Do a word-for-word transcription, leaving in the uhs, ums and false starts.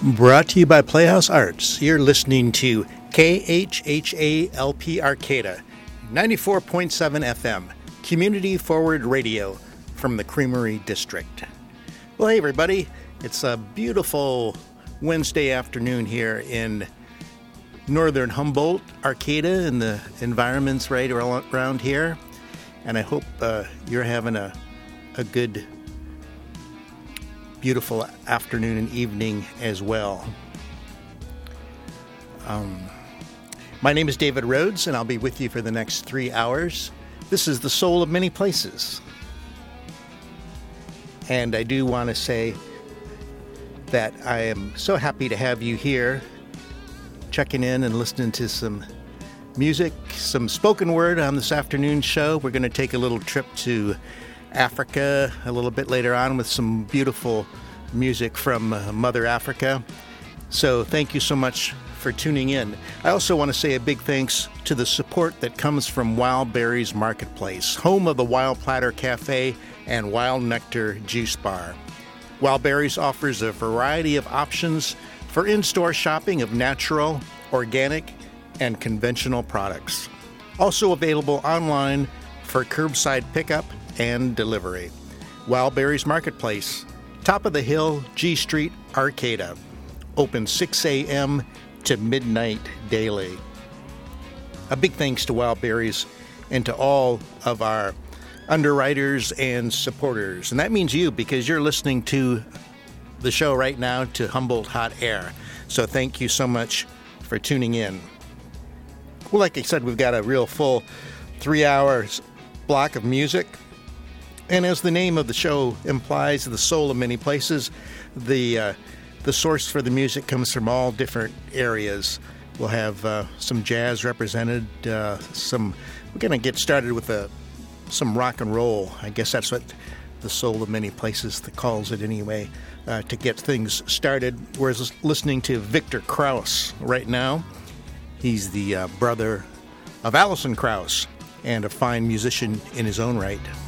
Brought to you by Playhouse Arts. You're listening to K H H A L P Arcata, ninety-four point seven F M, Community Forward Radio from the Creamery District. Well, hey everybody, it's a beautiful Wednesday afternoon here in northern Humboldt, Arcata, and the environments right around here. And I hope uh, you're having a, a good beautiful afternoon and evening as well. Um, my name is David Rhodes, and I'll be with you for the next three hours. This is the Soul of Many Places. And I do want to say that I am so happy to have you here, checking in and listening to some music, some spoken word on this afternoon's show. We're going to take a little trip to Africa a little bit later on with some beautiful music from uh, Mother Africa. So thank you so much for tuning in. I also want to say a big thanks to the support that comes from Wild Berries Marketplace, home of the Wild Platter Cafe and Wild Nectar Juice Bar. Wild Berries offers a variety of options for in-store shopping of natural, organic, and conventional products. Also available online for curbside pickup and delivery. Wild Berries Marketplace, top of the hill, G Street, Arcata. Open six a.m. to midnight daily. A big thanks to Wild Berries and to all of our underwriters and supporters. And that means you, because you're listening to the show right now to Humboldt Hot Air. So thank you so much for tuning in. Well, like I said, we've got a real full three hours block of music. And as the name of the show implies, the soul of many places, the uh, the source for the music comes from all different areas. We'll have uh, some jazz represented. Uh, some we're going to get started with a, some rock and roll. I guess that's what the soul of many places calls it anyway, uh, to get things started. We're listening to Victor Krauss right now. He's the uh, brother of Alison Krauss and a fine musician in his own right.